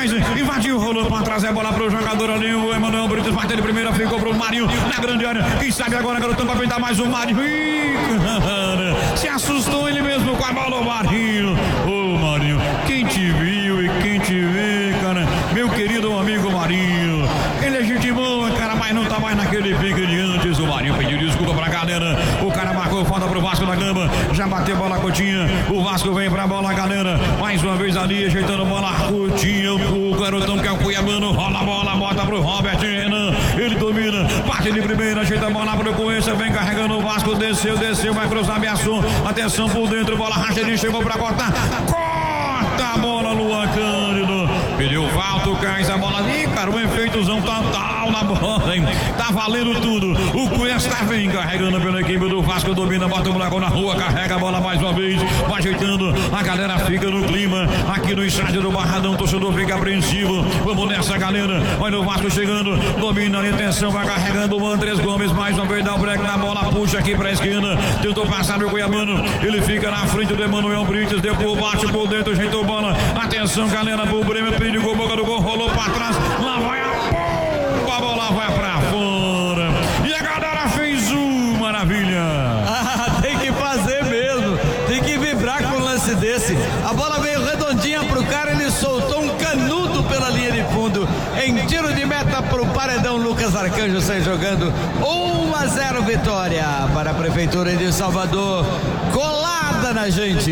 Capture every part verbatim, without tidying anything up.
faz, invadiu, rolou pra trás, é bola pro jogador ali, o Emanuel Britos bateu de primeira, ficou pro Marinho, na grande área, quem sabe agora, garotão, pra pintar mais um Marinho, Ih, cara, se assustou ele mesmo com a bola, o Marinho, ô Marinho, quem te viu e quem te vê, cara, meu querido amigo Marinho, ele é gente boa, cara, mas não tá mais naquele pique de antes, o Marinho pediu desculpa pra galera, o cara marcou falta pro Vasco da Gama, já bateu bola Coutinho, o Vasco vem pra bola, galera, mais uma vez ali, ajeitando bola, Coutinho, o garotão que é o Cuiabano, rola a bola, bota pro Robert Renan, ele domina, bate de primeira, ajeita a bola pro Coença, vem carregando o Vasco, desceu, desceu, vai cruzar Biasson, atenção por dentro, bola racha, ele chegou pra cortar, corta a bola, Luan Cândido, pediu falta, o Cais, a bola ali, cara, o efeitozão total na bola, hein? Tá valendo tudo, o Cuesta vem carregando pela equipe do Vasco, domina, bota o moleque na rua, carrega a bola mais uma vez, vai ajeitando, a galera fica no clima, aqui no estádio do Barradão, o torcedor fica apreensivo, vamos nessa galera, olha o Vasco chegando, domina a intenção, vai carregando o Andrés Gomes, mais uma vez dá o break na bola, puxa aqui pra esquina, tentou passar no Cuiabano, ele fica na frente do Emanuel Brites, depois bate por dentro, ajeitou a bola, atenção galera, pro Breno, perigou, boca do gol, rolou pra trás, lá vai a bomba, a bola vai pra fora, e a galera fez um, maravilha. Ah, tem que fazer mesmo, tem que vibrar com um lance desse, a bola veio redondinha pro cara, ele soltou um canudo pela linha de fundo, em tiro de meta pro paredão, Lucas Arcanjo sai jogando, um a zero vitória para a Prefeitura de Salvador, colada na gente.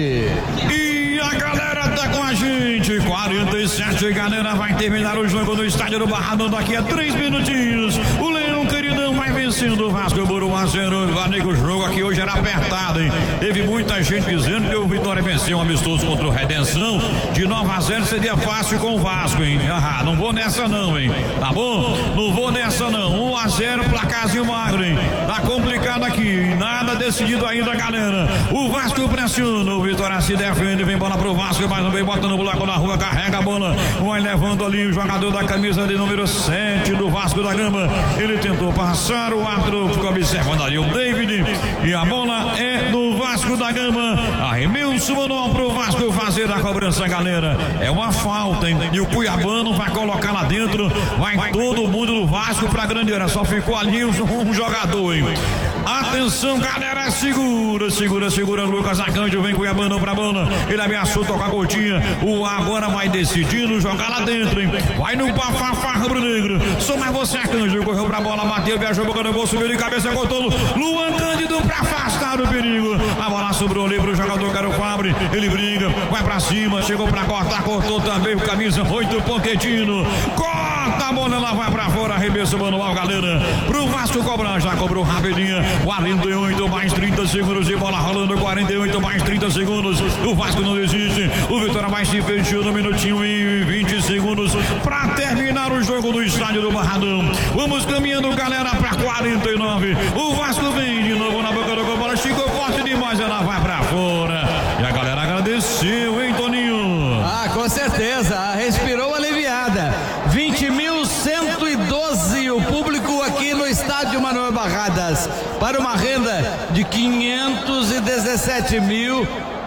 E a galera tá com a gente, quarenta e sete, galera, vai terminar o jogo no estádio do Barradão daqui a três minutinhos, o Leão queridão vai vencendo o Vasco por um a zero, o jogo aqui hoje era apertado, hein? Teve muita gente dizendo que o Vitória venceu um amistoso contra o Redenção, de nove a zero seria fácil com o Vasco, hein? Ah, não vou nessa não, hein? Tá bom? Não vou nessa não, um a zero, placarzinho magro, hein? Tá complicado aqui, nada decidido ainda, galera, o Vasco pressiona, o Vitória se defende, vem bola pro Vasco, mais um vem botando o buraco na rua, carrega a bola, vai levando ali o jogador da camisa de número sete do Vasco da Gama, ele tentou passar, o árbitro ficou observando ali o David, e a bola é do Vasco da Gama, arremesso manual pro Vasco fazer a cobrança, galera, é uma falta, hein? E o Cuiabano vai colocar lá dentro, vai todo mundo do Vasco pra grande área, só ficou ali um, um jogador, hein? Atenção, galera, segura, segura, segura, Lucas Arcanjo, vem Cuiabano pra bola, ele ameaçou tocar a gotinha, o agora vai decidindo jogar lá dentro, hein? Vai no bafafá rubro-negro, só mais você, Arcanjo, correu pra bola, bateu, viajou, boca no gol, subiu de cabeça, cortou, Luan Cândido pra afastar o perigo, a bola sobrou ali pro jogador Caro Fabre, ele briga, vai pra cima, chegou pra cortar, cortou também o camisa oito, Poquetino, corta a bola, ela vai pra fora, arremesso manual, galera, pro Vasco cobrar, já cobrou rapidinho, quarenta e oito mais trinta segundos de bola rolando, quarenta e oito mais trinta segundos, o Vasco não desiste, o Vitória vai se fechando no minutinho e vinte segundos pra terminar o jogo do estádio do Barradão, vamos caminhando, galera, pra quarenta e nove, o Vasco vem de novo na boca do gol, bola ficou forte demais, ela vai pra fora, e a galera agradeceu, hein, Toninho? Ah, com certeza, respirou aliviada, vinte mil cento e doze o público aqui no estádio Manuel Barradas, para uma renda de quinhentos e dezessete mil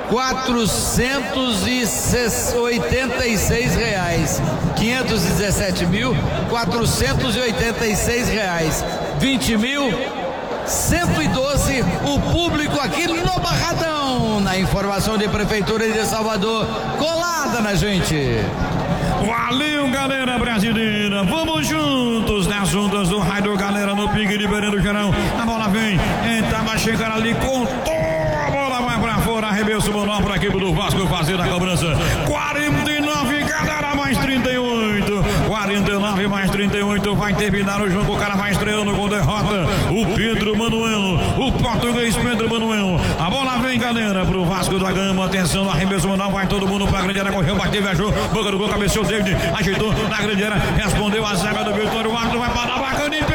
quatrocentos e oitenta e seis reais, quinhentos e dezessete mil quatrocentos e oitenta e seis reais, vinte mil cento e doze o público aqui no Barradão, na informação de Prefeitura de Salvador, colada na gente. Valeu, galera brasileira, vamos juntos nas ondas do rádio, galera, no pique de Beirão do Geral, a bola vem, tava chegando ali, contou, a bola vai pra fora, arremesso manual pra equipe do Vasco fazer a cobrança, quarenta e nove, galera, mais trinta e oito, quarenta e nove mais trinta e oito, vai terminar o jogo, o cara vai estreando com derrota, o Pedro Manuel, o português Pedro Manuel, a bola vem, galera, pro Vasco da Gama, atenção, arremesso manual, vai todo mundo pra grande área, correu, bateu, viajou, boca do gol, cabeceou, David, ajeitou na grande área, respondeu a zaga do Vitória, o árbitro vai parar, bacana e